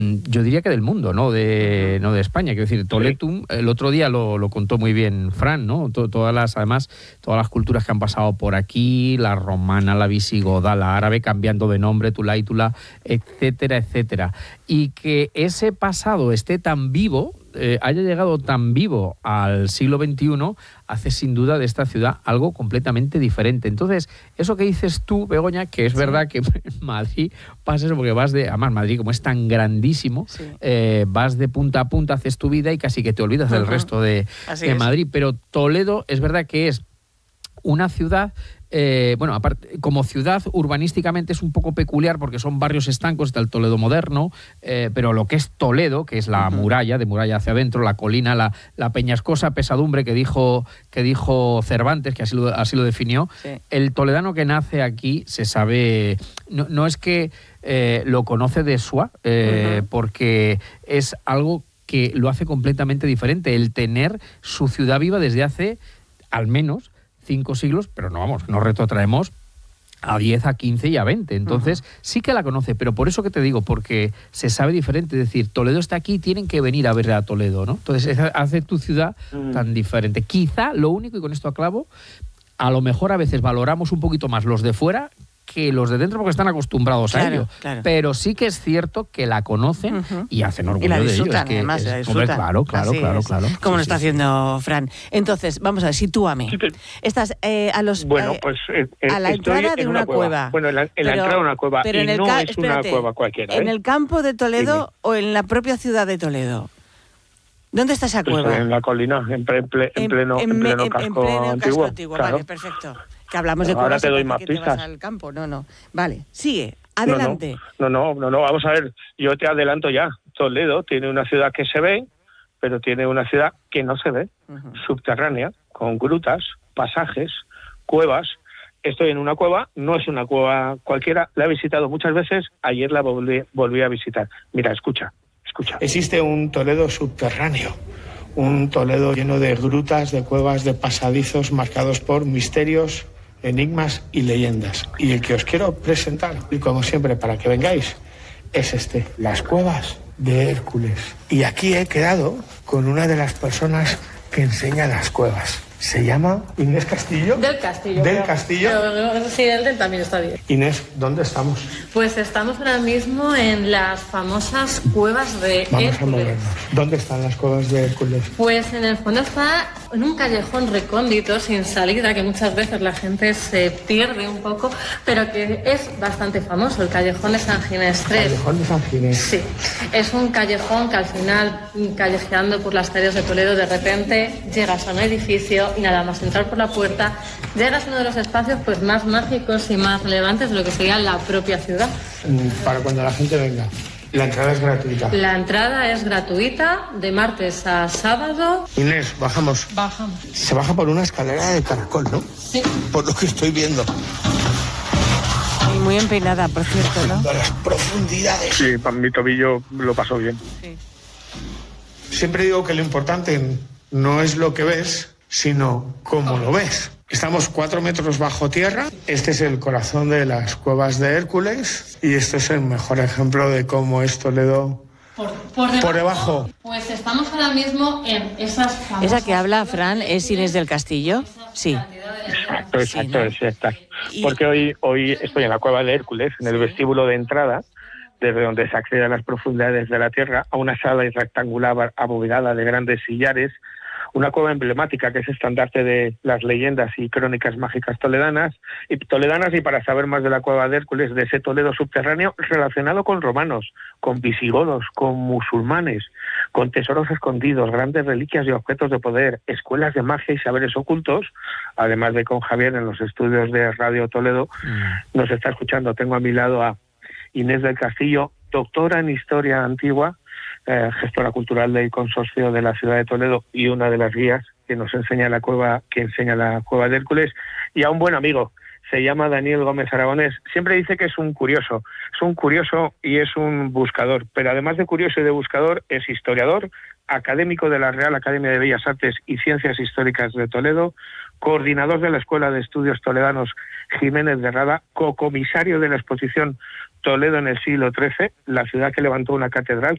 yo diría que del mundo, no de España. Quiero decir, Toletum, el otro día lo contó muy bien Fran, ¿no? Además, todas las culturas que han pasado por aquí, la romana, la visigoda, la árabe, cambiando de nombre, Tulaítula, etcétera, etcétera. Y que ese pasado esté tan vivo, haya llegado tan vivo al siglo XXI, hace sin duda de esta ciudad algo completamente diferente. Entonces, eso que dices tú, Begoña, que es verdad que en Madrid pasa eso, porque además Madrid como es tan grandísimo, vas de punta a punta, haces tu vida y casi que te olvidas del resto de Madrid. Pero Toledo es verdad que es una ciudad, aparte, como ciudad urbanísticamente es un poco peculiar porque son barrios estancos, está el Toledo moderno, pero lo que es Toledo, que es la muralla, de muralla hacia adentro, la colina, la peñascosa pesadumbre que dijo Cervantes, que así lo definió, el toledano que nace aquí se sabe, no es que lo conoce de suá, porque es algo que lo hace completamente diferente, el tener su ciudad viva desde hace al menos 5 siglos, pero no retrotraemos a 10, a 15 y a 20. Entonces, sí que la conoce, pero por eso que te digo, porque se sabe diferente. Es decir, Toledo está aquí, tienen que venir a ver a Toledo, ¿no? Entonces, hace tu ciudad tan diferente. Quizá lo único, y con esto aclavo, a lo mejor a veces valoramos un poquito más los de fuera que los de dentro porque están acostumbrados a ello. Claro. Pero sí que es cierto que la conocen y hacen orgullo de ello. Además, la disfrutan. Claro. Como lo está haciendo Fran. Entonces, vamos a ver, sitúame. Estás a la entrada de una cueva. Bueno, en la entrada de una cueva. Pero es una cueva cualquiera. ¿En el campo de Toledo o en la propia ciudad de Toledo? ¿Dónde está esa cueva? En la colina, en pleno casco antiguo. Claro. Vale, perfecto. Que hablamos de ahora te doy más pistas. Te vas al campo. No. Vale, sigue, adelante. No, vamos a ver, yo te adelanto ya. Toledo tiene una ciudad que se ve, pero tiene una ciudad que no se ve, subterránea, con grutas, pasajes, cuevas. Estoy en una cueva, no es una cueva cualquiera, la he visitado muchas veces, ayer la volví a visitar. Mira, escucha. Existe un Toledo subterráneo, un Toledo lleno de grutas, de cuevas, de pasadizos marcados por misterios, enigmas y leyendas. Y el que os quiero presentar, y como siempre para que vengáis, es las cuevas de Hércules. Y aquí he quedado con una de las personas que enseña las cuevas. Se llama Inés Castillo. Del Castillo. Pero, sí, el del también está bien. Inés, ¿dónde estamos? Pues estamos ahora mismo en las famosas cuevas de Hércules. Vamos a movernos. ¿Dónde están las cuevas de Hércules? Pues en el fondo está en un callejón recóndito, sin salida, que muchas veces la gente se pierde un poco, pero que es bastante famoso, el callejón de San Ginés 3. ¿Callejón de San Ginés? Sí. Es un callejón que al final, callejeando por las calles de Toledo, de repente llegas a un edificio y nada más entrar por la puerta llegas a uno de los espacios pues más mágicos y más relevantes de lo que sería la propia ciudad. Para cuando la gente venga, la entrada es gratuita. La entrada es gratuita de martes a sábado. Inés, bajamos. Bajamos. Se baja por una escalera de caracol, ¿no? Sí. Por lo que estoy viendo. Y muy empeinada, por cierto, ¿no? A las profundidades. Sí, para mi tobillo lo pasó bien. Sí. Siempre digo que lo importante no es lo que ves, sino cómo lo ves. Estamos 4 metros bajo tierra. Este es el corazón de las cuevas de Hércules y este es el mejor ejemplo de cómo es Toledo por debajo. Pues estamos ahora mismo en esas famosas... ¿Esa que habla, Fran, es Inés del Castillo? Sí. Exacto, es esta. Porque hoy estoy en la cueva de Hércules, en el vestíbulo de entrada, desde donde se accede a las profundidades de la tierra, a una sala rectangular abovedada de grandes sillares, una cueva emblemática que es estandarte de las leyendas y crónicas mágicas toledanas, y para saber más de la cueva de Hércules, de ese Toledo subterráneo relacionado con romanos, con visigodos, con musulmanes, con tesoros escondidos, grandes reliquias y objetos de poder, escuelas de magia y saberes ocultos, además de con Javier en los estudios de Radio Toledo, nos está escuchando. Tengo a mi lado a Inés del Castillo, doctora en Historia Antigua, gestora cultural del consorcio de la ciudad de Toledo y una de las guías que nos enseña la cueva de Hércules, y a un buen amigo, se llama Daniel Gómez Aragonés. Siempre dice que es un curioso y es un buscador, pero además de curioso y de buscador es historiador, académico de la Real Academia de Bellas Artes y Ciencias Históricas de Toledo, coordinador de la Escuela de Estudios Toledanos Jiménez de Rada, cocomisario de la exposición Toledo en el siglo XIII, la ciudad que levantó una catedral,